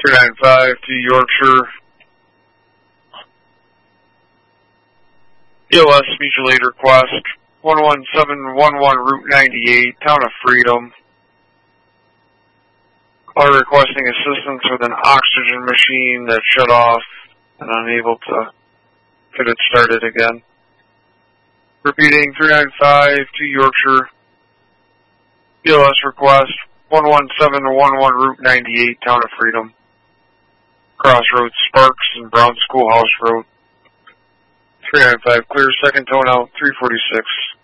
395 to Yorkshire. EOS mutual aid request 11711 Route 98, Town of Freedom. Caller requesting assistance with an oxygen machine that shut off and unable to get it started again. Repeating 395 to Yorkshire. EOS request 11711 Route 98, Town of Freedom. Crossroads Sparks and Brown Schoolhouse Road. 395 clear, second tone out, 346.